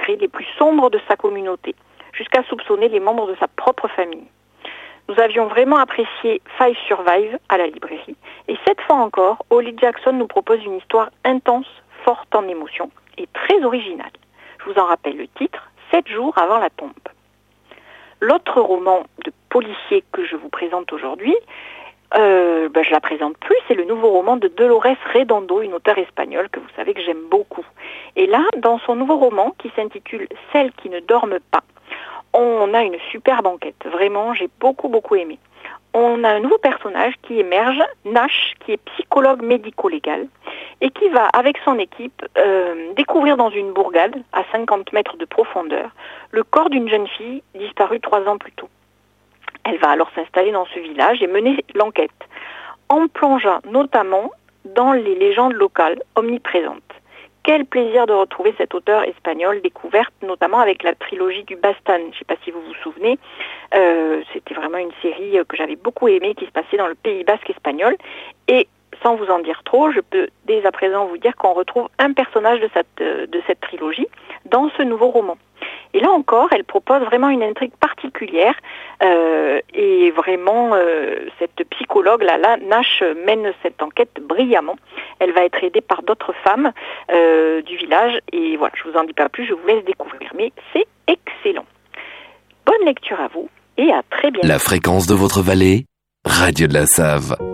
secrets les plus sombres de sa communauté, jusqu'à soupçonner les membres de sa propre famille. Nous avions vraiment apprécié Five Survive à la librairie, et cette fois encore, Holly Jackson nous propose une histoire intense, forte en émotions et très originale. Je vous en rappelle le titre, 7 jours avant la tombe. L'autre roman de policier que je vous présente aujourd'hui, je la présente plus, c'est le nouveau roman de Dolores Redondo, une auteure espagnole que vous savez que j'aime beaucoup. Et là, dans son nouveau roman qui s'intitule Celles qui ne dorment pas, on a une superbe enquête. Vraiment, j'ai beaucoup aimé. On a un nouveau personnage qui émerge, Nash, qui est psychologue médico-légal et qui va, avec son équipe, découvrir dans une bourgade, à 50 mètres de profondeur, le corps d'une jeune fille disparue 3 ans plus tôt. Elle va alors s'installer dans ce village et mener l'enquête, en plongeant notamment dans les légendes locales omniprésentes. Quel plaisir de retrouver cette auteure espagnole découverte, notamment avec la trilogie du Bastan. Je ne sais pas si vous vous souvenez, c'était vraiment une série que j'avais beaucoup aimée, qui se passait dans le Pays basque espagnol. Et sans vous en dire trop, je peux dès à présent vous dire qu'on retrouve un personnage de cette trilogie dans ce nouveau roman. Et là encore, elle propose vraiment une intrigue particulière et vraiment cette psychologue là, Nash, mène cette enquête brillamment. Elle va être aidée par d'autres femmes du village et voilà, je vous en dis pas plus, je vous laisse découvrir, mais c'est excellent. Bonne lecture à vous et à très bientôt. La fréquence de votre vallée, Radio de la Save.